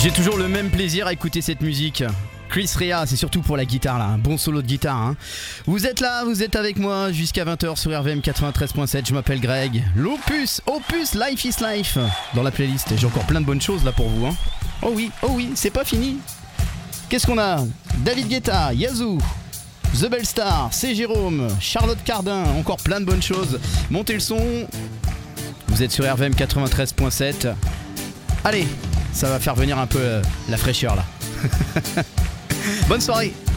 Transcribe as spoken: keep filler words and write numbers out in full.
J'ai toujours le même plaisir à écouter cette musique. Chris Rea, c'est surtout pour la guitare là, un bon solo de guitare hein. Vous êtes là, vous êtes avec moi jusqu'à vingt heures sur R V M quatre-vingt-treize point sept, je m'appelle Greg. L'Opus, Opus Life is Life dans la playlist, j'ai encore plein de bonnes choses là pour vous hein. Oh oui, oh oui, c'est pas fini. Qu'est-ce qu'on a? David Guetta, Yazoo, The Bell Star, c'est Jérôme, Charlotte Cardin, encore plein de bonnes choses. Montez le son, vous êtes sur R V M quatre-vingt-treize point sept. Allez, ça va faire venir un peu euh, la fraîcheur là. Bonne soirée.